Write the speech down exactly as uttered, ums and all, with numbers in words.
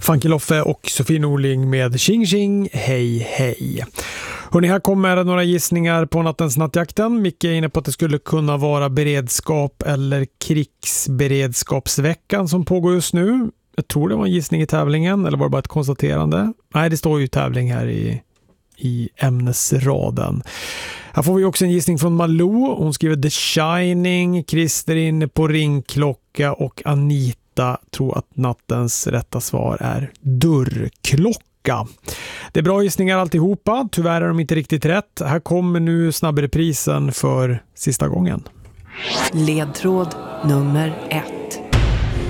Funky Loffe och Sofie Norling med Tjing Tjing, hej hej. Hörrni, här kommer några gissningar på nattens nattjakten. Micke är inne på att det skulle kunna vara beredskap eller krigsberedskapsveckan som pågår just nu. Jag tror det var en gissning i tävlingen, eller var det bara ett konstaterande? Nej, det står ju tävling här i, i ämnesraden. Här får vi också en gissning från Malou. Hon skriver The Shining, Christer inne på ringklocka och Anita tror att nattens rätta svar är dörrklocka. Det är bra gissningar alltihopa. Tyvärr är de inte riktigt rätt. Här kommer nu snabbreprisen för sista gången. Ledtråd nummer ett.